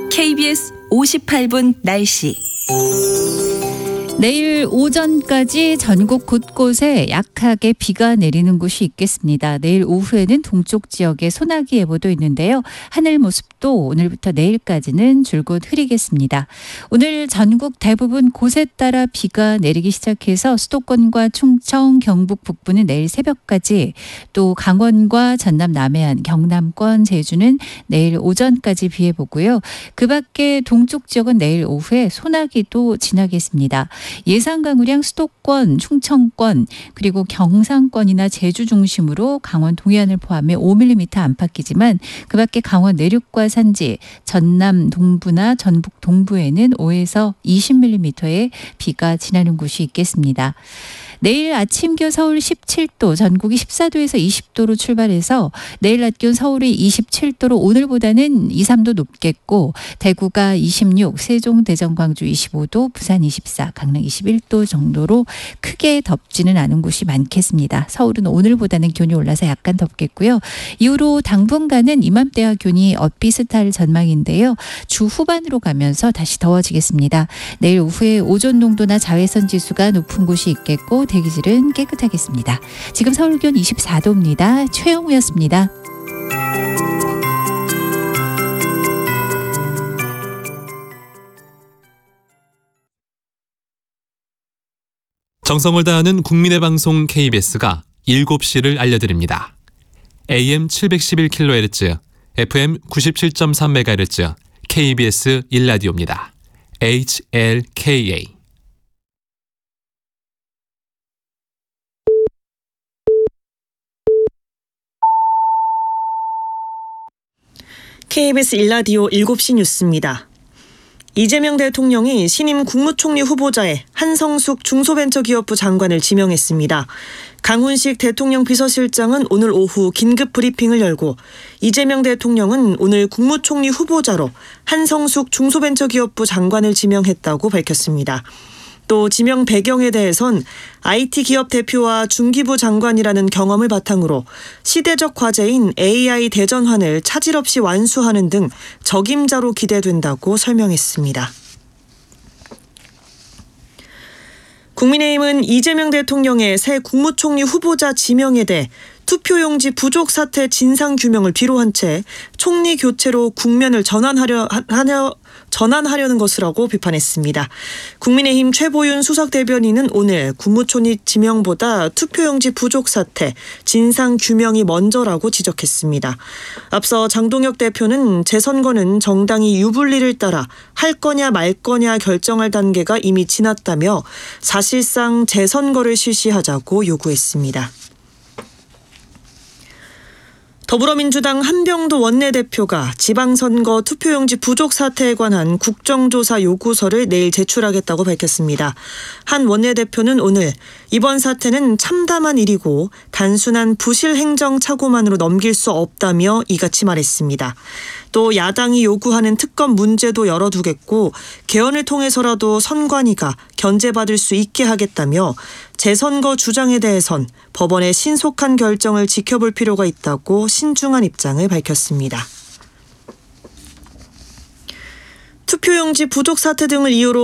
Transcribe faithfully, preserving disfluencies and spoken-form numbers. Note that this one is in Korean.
케이비에스 오십팔 분 날씨. 내일 오전까지 전국 곳곳에 약하게 비가 내리는 곳이 있겠습니다. 내일 오후에는 동쪽 지역에 소나기 예보도 있는데요. 하늘 모습도 오늘부터 내일까지는 줄곧 흐리겠습니다. 오늘 전국 대부분 곳에 따라 비가 내리기 시작해서 수도권과 충청, 경북 북부는 내일 새벽까지, 또 강원과 전남, 남해안, 경남권, 제주는 내일 오전까지 비 예보고요. 그 밖에 동쪽 지역은 내일 오후에 소나기도 지나겠습니다. 예상 강우량 수도권, 충청권, 그리고 경상권이나 제주 중심으로 강원 동해안을 포함해 오 밀리미터 안팎이지만 그 밖에 강원 내륙과 산지, 전남 동부나 전북 동부에는 오에서 이십 밀리미터의 비가 지나는 곳이 있겠습니다. 내일 아침 기온 서울 십칠 도, 전국이 십사 도에서 이십 도로 출발해서 내일 낮 기온 서울이 이십칠 도로 오늘보다는 이, 삼 도 높겠고, 대구가 이십육, 세종, 대전, 광주 이십오 도, 부산 이십사, 강릉 이십일 도 정도로 크게 덥지는 않은 곳이 많겠습니다. 서울은 오늘보다는 기온이 올라서 약간 덥겠고요. 이후로 당분간은 이맘때와 기온이 엇비슷할 전망인데요. 주 후반으로 가면서 다시 더워지겠습니다. 내일 오후에 오존 농도나 자외선 지수가 높은 곳이 있겠고, 대기질은 깨끗하겠습니다. 지금 서울 기온 이십사 도입니다. 최영우였습니다. 정성을 다하는 국민의 방송 케이비에스가 일곱 시를 알려드립니다. 에이엠 칠백십일 킬로헤르츠, 에프엠 구십칠 점 삼 메가헤르츠, 케이비에스 일 라디오입니다. 에이치엘케이에이. 케이비에스 일 라디오 일곱 시 뉴스입니다. 이재명 대통령이 신임 국무총리 후보자에 한성숙 중소벤처기업부 장관을 지명했습니다. 강훈식 대통령 비서실장은 오늘 오후 긴급 브리핑을 열고 이재명 대통령은 오늘 국무총리 후보자로 한성숙 중소벤처기업부 장관을 지명했다고 밝혔습니다. 또 지명 배경에 대해선 아이티 기업 대표와 중기부 장관이라는 경험을 바탕으로 시대적 과제인 에이아이 대전환을 차질 없이 완수하는 등 적임자로 기대된다고 설명했습니다. 국민의힘은 이재명 대통령의 새 국무총리 후보자 지명에 대해 투표용지 부족 사태 진상규명을 뒤로한 채 총리 교체로 국면을 전환하려, 하려, 전환하려는 것이라고 비판했습니다. 국민의힘 최보윤 수석대변인은 오늘 국무총리 지명보다 투표용지 부족 사태 진상규명이 먼저라고 지적했습니다. 앞서 장동혁 대표는 재선거는 정당이 유불리를 따라 할 거냐 말 거냐 결정할 단계가 이미 지났다며 사실상 재선거를 실시하자고 요구했습니다. 더불어민주당 한병도 원내대표가 지방선거 투표용지 부족 사태에 관한 국정조사 요구서를 내일 제출하겠다고 밝혔습니다. 한 원내대표는 오늘 이번 사태는 참담한 일이고 단순한 부실 행정 착오만으로 넘길 수 없다며 이같이 말했습니다. 또 야당이 요구하는 특검 문제도 열어두겠고 개헌을 통해서라도 선관위가 견제받을 수 있게 하겠다며 재선거 주장에 대해선 법원의 신속한 결정을 지켜볼 필요가 있다고 신중한 입장을 밝혔습니다. 투표용지 부족 사태 등을 이유로